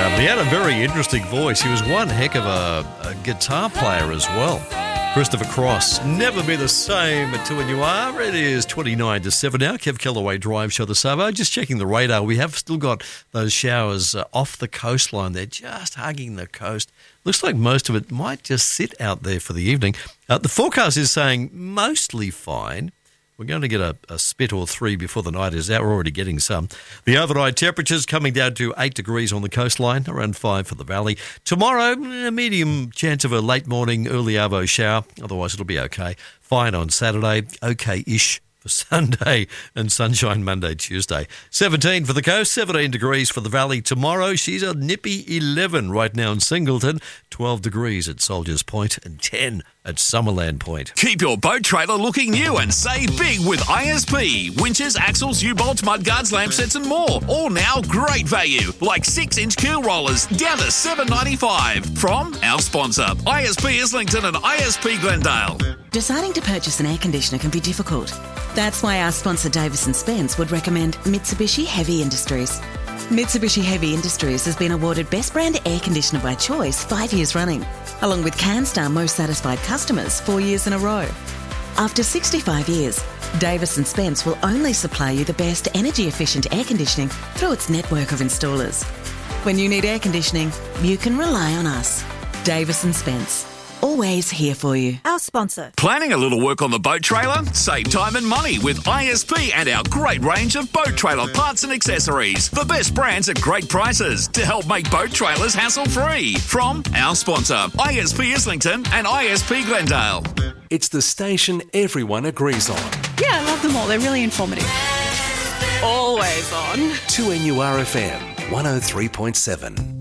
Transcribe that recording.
He had a very interesting voice. He was one heck of a guitar player as well. Christopher Cross, Never Be the Same at 2NUR. It is 29 to 7 now. Kev Kellaway Drive Show the Savo. Just checking the radar. We have still got those showers off the coastline. They're just hugging the coast. Looks like most of it might just sit out there for the evening. The forecast is saying mostly fine. We're going to get a spit or three before the night is out. We're already getting some. The overnight temperatures coming down to 8 degrees on the coastline, around 5 for the valley. Tomorrow, a medium chance of a late morning, early arvo shower. Otherwise, it'll be okay. Fine on Saturday, okay-ish for Sunday, and sunshine Monday, Tuesday. 17 for the coast, 17 degrees for the valley. Tomorrow, she's a nippy 11 right now in Singleton, 12 degrees at Soldiers Point, and 10 at Summerland Point. Keep your boat trailer looking new and save big with ISP. Winches, axles, U-bolts, mudguards, lamp sets and more. All now great value, like 6-inch keel rollers down to $7.95 from our sponsor, ISP Islington and ISP Glendale. Deciding to purchase an air conditioner can be difficult. That's why our sponsor Davis & Spence would recommend Mitsubishi Heavy Industries. Mitsubishi Heavy Industries has been awarded Best Brand Air Conditioner by Choice 5 years running, along with CanStar Most Satisfied Customers 4 years in a row. After 65 years, Davis & Spence will only supply you the best energy-efficient air conditioning through its network of installers. When you need air conditioning, you can rely on us. Davis & Spence. Always here for you. Our sponsor. Planning a little work on the boat trailer? Save time and money with ISP and our great range of boat trailer parts and accessories. The best brands at great prices to help make boat trailers hassle-free. From our sponsor, ISP Islington and ISP Glendale. It's the station everyone agrees on. Yeah, I love them all. They're really informative. Always on. 2NUR FM 103.7.